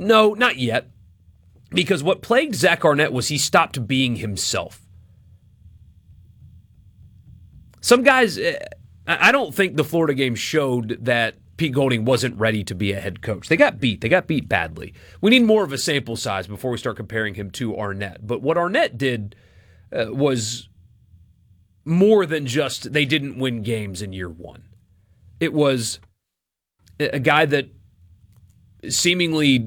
No, not yet. Because what plagued Zach Arnett was he stopped being himself. Some guys, I don't think the Florida game showed that Pete Golding wasn't ready to be a head coach. They got beat. They got beat badly. We need more of a sample size before we start comparing him to Arnett. But what Arnett did was more than just they didn't win games in year one. It was a guy that seemingly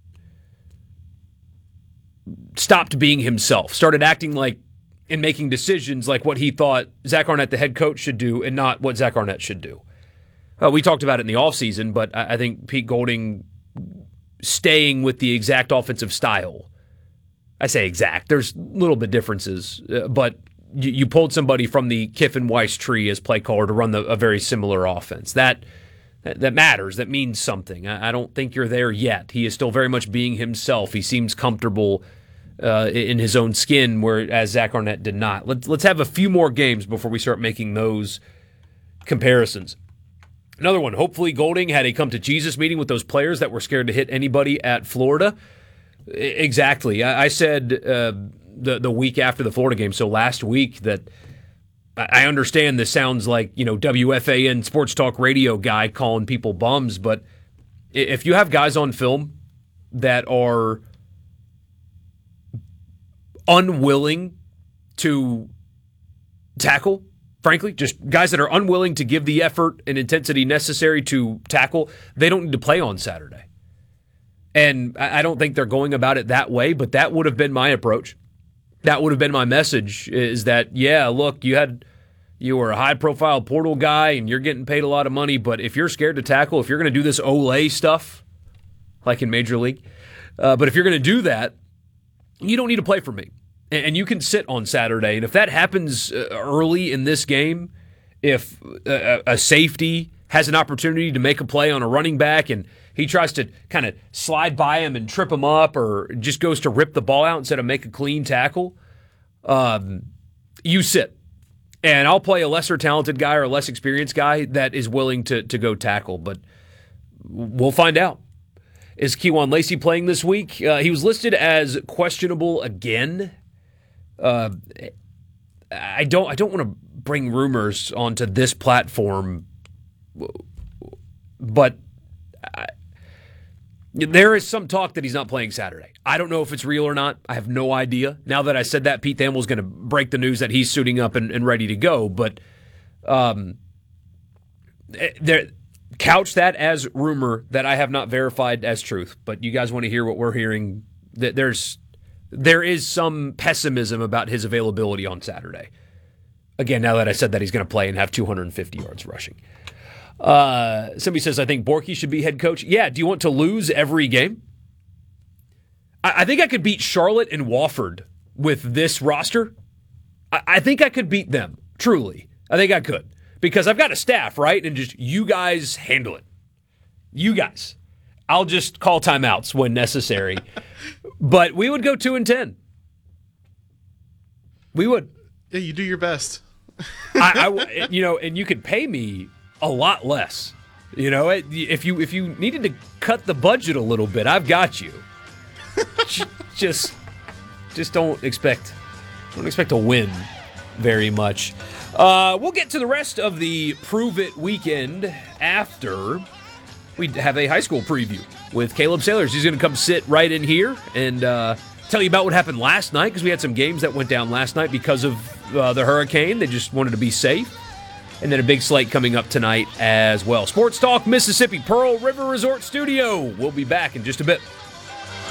stopped being himself, started acting like and making decisions like what he thought Zach Arnett, the head coach, should do and not what Zach Arnett should do. We talked about it in the offseason, but I think Pete Golding staying with the exact offensive style. I say exact. There's a little bit differences, but you pulled somebody from the Kiffin Weiss tree as play caller to run a very similar offense. That matters. That means something. I don't think you're there yet. He is still very much being himself. He seems comfortable in his own skin, whereas Zach Arnett did not. Let's have a few more games before we start making those comparisons. Another one. Hopefully Golding had a come-to-Jesus meeting with those players that were scared to hit anybody at Florida. Exactly. I said the week after the Florida game, so last week, that I understand this sounds like, WFAN sports talk radio guy calling people bums, but if you have guys on film that are unwilling to tackle, frankly, just guys that are unwilling to give the effort and intensity necessary to tackle, they don't need to play on Saturday. And I don't think they're going about it that way, but that would have been my approach. That would have been my message, is that, yeah, look, you were a high-profile portal guy and you're getting paid a lot of money, but if you're scared to tackle, if you're going to do this Olay stuff, like in Major League, but if you're going to do that, you don't need to play for me. And you can sit on Saturday. And if that happens early in this game, if a safety has an opportunity to make a play on a running back and he tries to kind of slide by him and trip him up, or just goes to rip the ball out instead of make a clean tackle, you sit. And I'll play a lesser talented guy or a less experienced guy that is willing to go tackle. But we'll find out. Is Kewan Lacey playing this week? He was listed as questionable again. I don't want to bring rumors onto this platform, but there is some talk that he's not playing Saturday. I don't know if it's real or not. I have no idea. Now that I said that, Pete Thamel's going to break the news that he's suiting up and ready to go. But couch that as rumor that I have not verified as truth. But you guys want to hear what we're hearing? That there is some pessimism about his availability on Saturday. Again, now that I said that he's going to play and have 250 yards rushing. Somebody says, I think Borky should be head coach. Yeah, do you want to lose every game? I think I could beat Charlotte and Wofford with this roster. I think I could beat them, truly. I think I could. Because I've got a staff, right? And just you guys handle it. You guys. I'll just call timeouts when necessary. But we would go 2-10. We would. Yeah, you do your best. And you could pay me a lot less. If you needed to cut the budget a little bit, I've got you. just don't expect to win very much. We'll get to the rest of the Prove It weekend after we have a high school preview with Caleb Sailors. He's going to come sit right in here and tell you about what happened last night, because we had some games that went down last night because of the hurricane. They just wanted to be safe. And then a big slate coming up tonight as well. Sports Talk Mississippi, Pearl River Resort Studio. We'll be back in just a bit.